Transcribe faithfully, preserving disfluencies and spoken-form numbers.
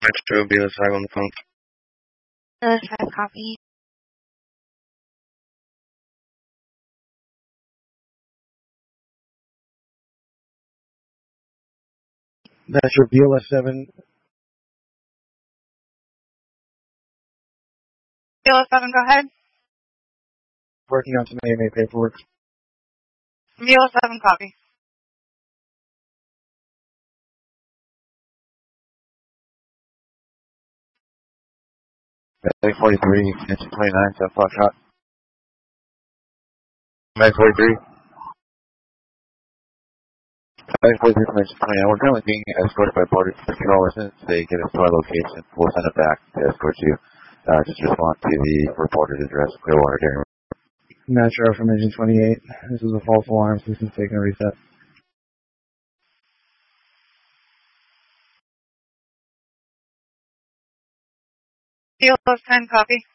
Metro B L S five on the phone. B L S five, copy. Metro B L S seven. B L S seven, go ahead. Working on some A M A paperwork. B L S seven, copy. Medic forty-three, engine twenty-nine, seven Foxtrot. Medic forty-three. Medic forty-three from engine twenty-nine. We're currently being escorted by border patrol. As soon as they get us to our location, we'll send it back to escort you. Uh, just respond to the reported address, Clearwater Dairy. Metro from engine twenty-eight. This is a false alarm. System's taking a reset. B L S ten, copy.